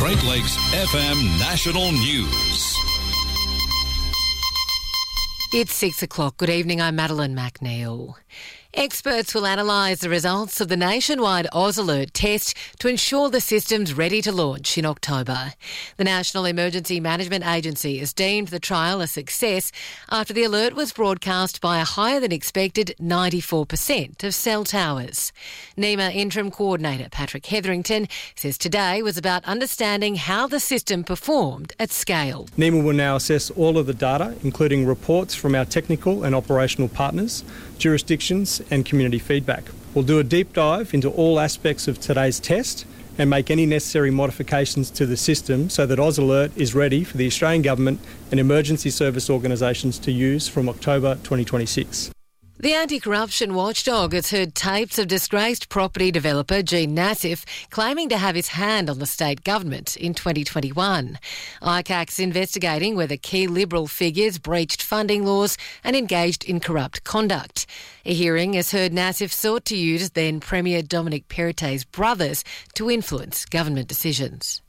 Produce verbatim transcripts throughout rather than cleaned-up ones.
Great Lakes F M National News. It's six o'clock. Good evening, I'm Madeline McNeil. Experts will analyse the results of the nationwide AusAlert test to ensure the system's ready to launch in October. The National Emergency Management Agency has deemed the trial a success after the alert was broadcast by a higher than expected ninety-four percent of cell towers. NEMA Interim Coordinator Patrick Hetherington says today was about understanding how the system performed at scale. NEMA will now assess all of the data, including reports from our technical and operational partners, jurisdictions and community feedback. We'll do a deep dive into all aspects of today's test and make any necessary modifications to the system so that AusAlert is ready for the Australian Government and emergency service organisations to use from October twenty twenty-six. The anti-corruption watchdog has heard tapes of disgraced property developer Gene Nassif claiming to have his hand on the state government in twenty twenty-one. I C A C's investigating whether key Liberal figures breached funding laws and engaged in corrupt conduct. A hearing has heard Nassif sought to use then Premier Dominic Perrottet's brothers to influence government decisions.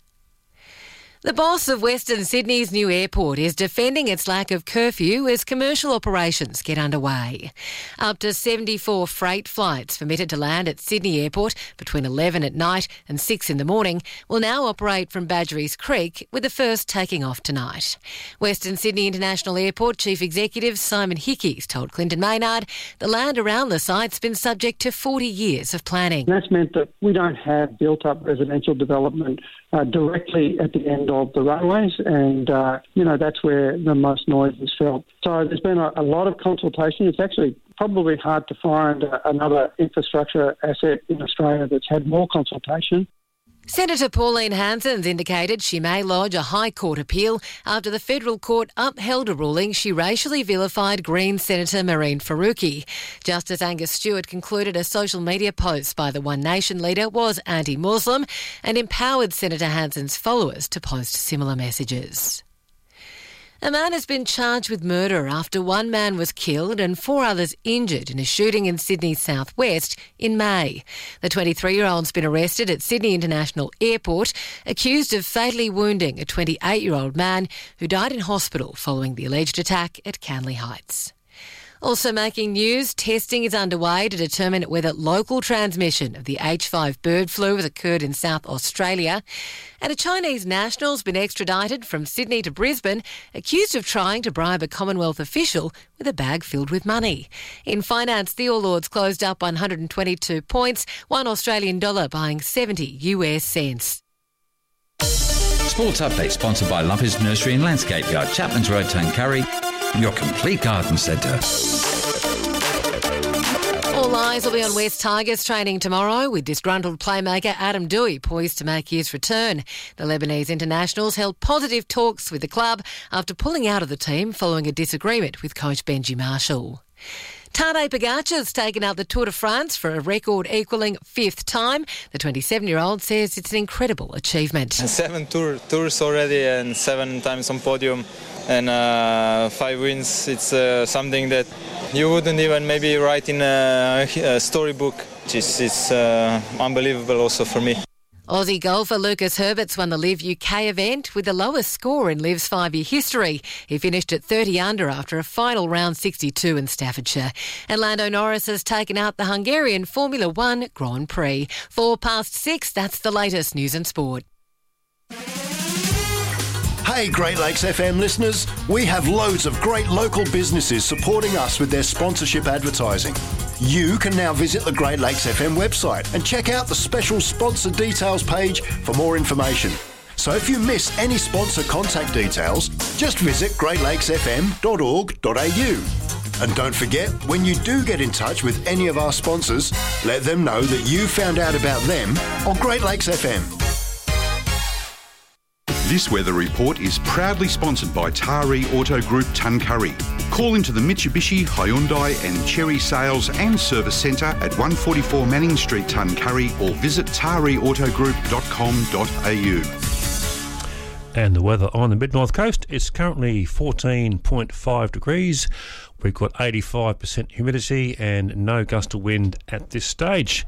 The boss of Western Sydney's new airport is defending its lack of curfew as commercial operations get underway. Up to seventy-four freight flights permitted to land at Sydney Airport between eleven at night and six in the morning will now operate from Badgerys Creek, with the first taking off tonight. Western Sydney International Airport Chief Executive Simon Hickey told Clinton Maynard the land around the site's been subject to forty years of planning. That's meant that we don't have built-up residential development uh, directly at the end of the runways, and uh, you know that's where the most noise is felt. So there's been a, a lot of consultation. It's actually probably hard to find uh, another infrastructure asset in Australia that's had more consultation. Senator Pauline Hanson's indicated she may lodge a High Court appeal after the federal court upheld a ruling she racially vilified Greens Senator Mehreen Faruqi. Justice Angus Stewart concluded a social media post by the One Nation leader was anti-Muslim and empowered Senator Hanson's followers to post similar messages. A man has been charged with murder after one man was killed and four others injured in a shooting in Sydney's southwest in May. The twenty-three-year-old's been arrested at Sydney International Airport, accused of fatally wounding a twenty-eight-year-old man who died in hospital following the alleged attack at Canley Heights. Also making news, testing is underway to determine whether local transmission of the H five bird flu has occurred in South Australia. And a Chinese national has been extradited from Sydney to Brisbane, accused of trying to bribe a Commonwealth official with a bag filled with money. In finance, the All Ords closed up one hundred twenty-two points, one Australian dollar buying seventy U S cents. Sports Update sponsored by Lumpers Nursery and Landscape Yard, Chapman's Road, Tuncurry, your complete garden centre. All eyes will be on West Tigers training tomorrow, with disgruntled playmaker Adam Douay poised to make his return. The Lebanese internationals held positive talks with the club after pulling out of the team following a disagreement with coach Benji Marshall. Tadej Pogacar's taken out the Tour de France for a record-equalling fifth time. The twenty-seven-year-old says it's an incredible achievement. Seven tour, tours already and seven times on podium and uh, five wins. It's uh, something that you wouldn't even maybe write in a, a storybook. It's, it's uh, unbelievable also for me. Aussie golfer Lucas Herbert's won the Live U K event with the lowest score in Liv's five-year history. He finished at thirty under after a final round sixty-two in Staffordshire. And Lando Norris has taken out the Hungarian Formula One Grand Prix. Four past six, that's the latest news and sport. Hey Great Lakes F M listeners, we have loads of great local businesses supporting us with their sponsorship advertising. You can now visit the Great Lakes F M website and check out the special sponsor details page for more information. So if you miss any sponsor contact details, just visit great lakes f m dot org dot a u. And don't forget, when you do get in touch with any of our sponsors, let them know that you found out about them on Great Lakes F M. This weather report is proudly sponsored by Taree Auto Group Tuncurry. Call into the Mitsubishi, Hyundai and Chery Sales and Service Centre at one forty-four Manning Street, Tuncurry, or visit taree auto group dot com dot a u. And the weather on the mid-north coast is currently fourteen point five degrees. We've got eighty-five percent humidity and no gust of wind at this stage.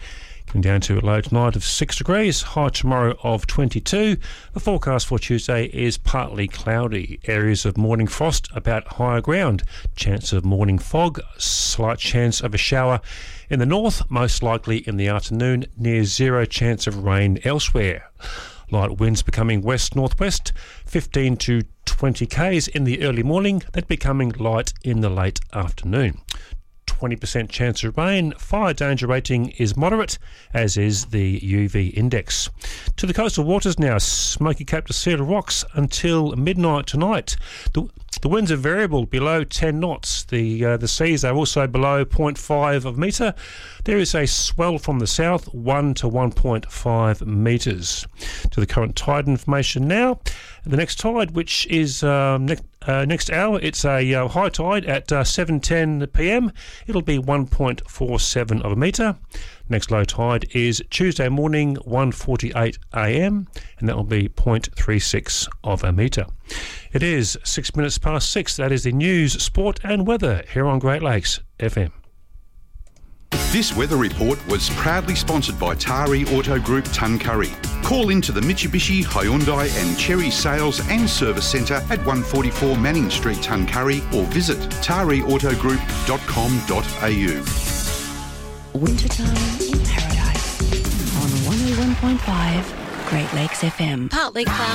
And down to a low tonight of six degrees, high tomorrow of twenty-two. The forecast for Tuesday is partly cloudy. Areas of morning frost about higher ground. Chance of morning fog, slight chance of a shower in the north, most likely in the afternoon, near zero chance of rain elsewhere. Light winds becoming west-northwest, fifteen to twenty k's in the early morning, then becoming light in the late afternoon. twenty percent chance of rain. Fire danger rating is moderate, as is the U V index. To the coastal waters now, Smoky Cape to Cedar Rocks until midnight tonight. The, the winds are variable below ten knots. The uh, the seas are also below zero point five of metre. There is a swell from the south, one to one point five metres. To the current tide information now. The next tide, which is um, next, uh, next hour, it's a uh, high tide at uh, seven ten p m. It'll be one point four seven of a metre. Next low tide is Tuesday morning, one forty-eight a m, and that will be zero point three six of a metre. It is six minutes past six. That is the news, sport and weather here on Great Lakes F M. This weather report was proudly sponsored by Tari Auto Group Tuncurry. Call into the Mitsubishi, Hyundai and Cherry Sales and Service Centre at one forty-four Manning Street, Tuncurry, or visit tari auto group dot com dot a u. Wintertime in Paradise on one oh one point five Great Lakes F M. Partly cloudy.